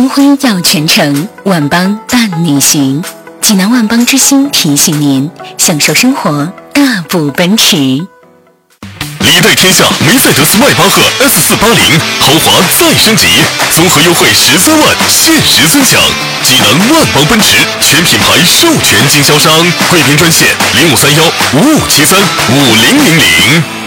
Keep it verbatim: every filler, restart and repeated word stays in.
生辉耀全城，万邦伴你行。济南万邦之星提醒您，享受生活，大步奔驰。 礼待天下梅赛德斯迈巴赫 S 四八零豪华再升级，综合优惠十三万，限时尊享。济南万邦奔驰全品牌授权经销商，贵宾专线零五三幺五五七三五零零零。